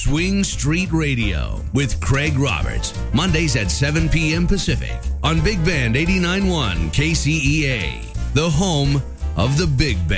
Swing Street Radio with Craig Roberts. Mondays at 7 p.m. Pacific on Big Band 89.1 KCEA, the home of the Big Band.